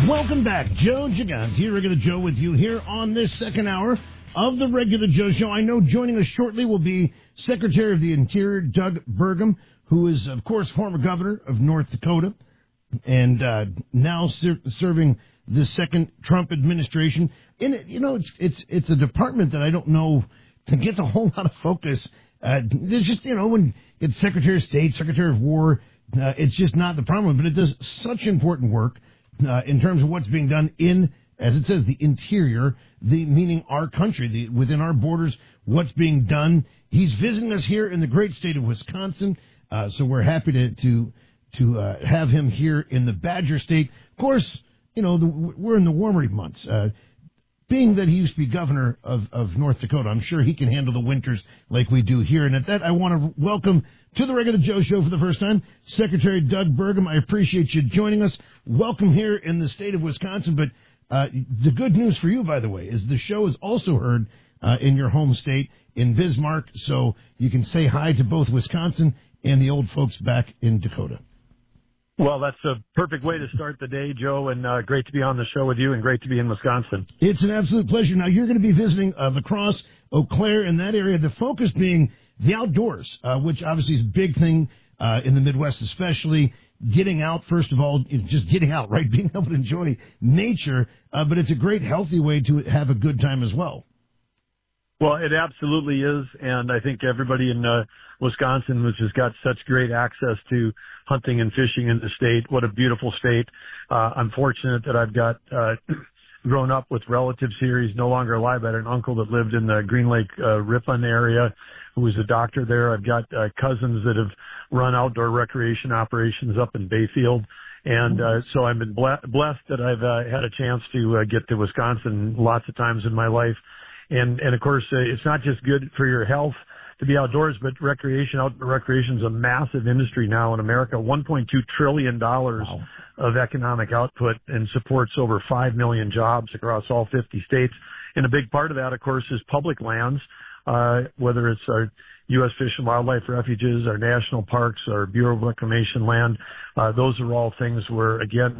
Welcome back. Joe Gigant here, Regular Joe, with you here on this second hour of the Regular Joe Show. I know joining us shortly will be Secretary of the Interior, Doug Burgum, who is, of course, former governor of North Dakota and now serving the second Trump administration. And, it's a department that I don't know gets a whole lot of focus. There's just, when it's Secretary of State, Secretary of War, it's just not the problem. But it does such important work in terms of what's being done in, as it says, the interior, meaning our country, within our borders, what's being done. He's visiting us here in the great state of Wisconsin, so we're happy to have him here in the Badger State. Of course, we're in the warmer months. Being that he used to be governor of North Dakota, I'm sure he can handle the winters like we do here. And at that, I want to welcome to the Regular Joe Show for the first time, Secretary Doug Burgum. I appreciate you joining us. Welcome here in the state of Wisconsin. But the good news for you, by the way, is the show is also heard in your home state, in Bismarck, so you can say hi to both Wisconsin and the old folks back in Dakota. Well, that's a perfect way to start the day, Joe, and great to be on the show with you and great to be in Wisconsin. It's an absolute pleasure. Now, you're going to be visiting La Crosse, Eau Claire, in that area, the focus being the outdoors, which obviously is a big thing in the Midwest especially. Getting out, first of all, just getting out, right? Being able to enjoy nature, but it's a great, healthy way to have a good time as well. Well, it absolutely is, and I think everybody in Wisconsin, which has got such great access to hunting and fishing in the state, what a beautiful state. I'm fortunate that I've got grown up with relatives here. He's no longer alive. I had an uncle that lived in the Green Lake Ripon area who was a doctor there. I've got cousins that have run outdoor recreation operations up in Bayfield. And so I've been blessed that I've had a chance to get to Wisconsin lots of times in my life. And of course, it's not just good for your health to be outdoors, but outdoor recreation is a massive industry now in America. $1.2 trillion wow. of economic output and supports over 5 million jobs across all 50 states. And a big part of that, of course, is public lands, whether it's our U.S. Fish and Wildlife Refuges, our national parks, our Bureau of Reclamation land. Those are all things where, again,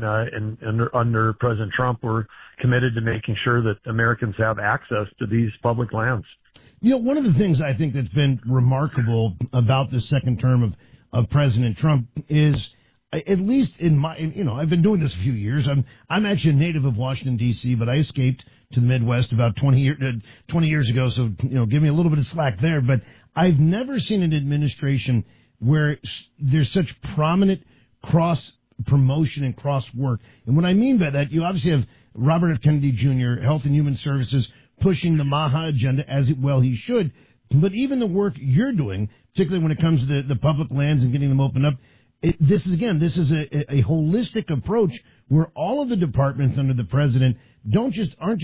under President Trump, we're committed to making sure that Americans have access to these public lands. One of the things I think that's been remarkable about the second term of President Trump is, at least in my, I've been doing this a few years. I'm actually a native of Washington, D.C., but I escaped to the Midwest about 20 years ago, so, give me a little bit of slack there. But I've never seen an administration where there's such prominent cross-promotion and cross-work. And what I mean by that, you obviously have Robert F. Kennedy Jr., Health and Human Services, pushing the MAHA agenda as well he should. But even the work you're doing, particularly when it comes to the public lands and getting them opened up, this is a holistic approach where all of the departments under the president aren't just